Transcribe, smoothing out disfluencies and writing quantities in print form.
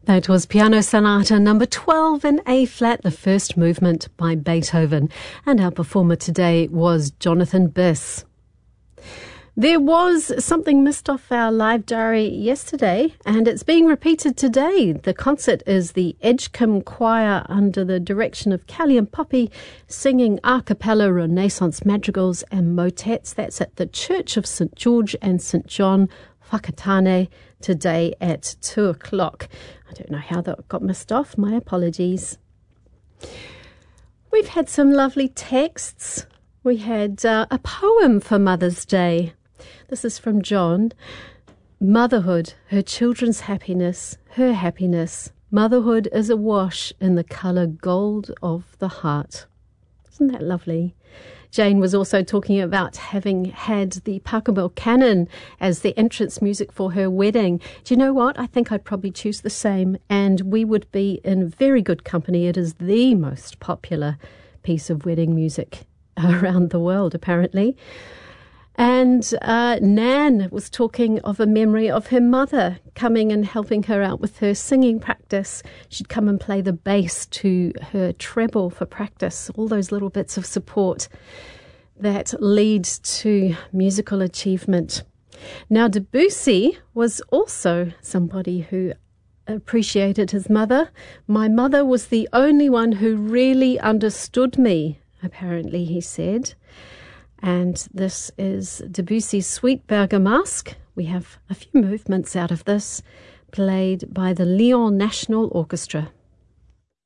That was Piano Sonata number 12 in A-flat, the first movement by Beethoven. And our performer today was Jonathan Biss. There was something missed off our live diary yesterday, and it's being repeated today. The concert is the Edgecombe Choir under the direction of Kelly and Poppy, singing a cappella Renaissance madrigals and motets. That's at the Church of St. George and St. John, Whakatane, today at 2:00. I don't know how that got missed off. My apologies. We've had some lovely texts. We had a poem for Mother's Day. This is from John. Motherhood, her children's happiness, her happiness. Motherhood is awash in the colour gold of the heart. Isn't that lovely? Jane was also talking about having had the Pākāpō Canon as the entrance music for her wedding. Do you know what? I think I'd probably choose the same, and we would be in very good company. It is the most popular piece of wedding music around the world, apparently. And Nan was talking of a memory of her mother coming and helping her out with her singing practice. She'd come and play the bass to her treble for practice, all those little bits of support that lead to musical achievement. Now, Debussy was also somebody who appreciated his mother. My mother was the only one who really understood me, apparently, he said. And this is Debussy's Suite Bergamasque. We have a few movements out of this, played by the Lyon National Orchestra.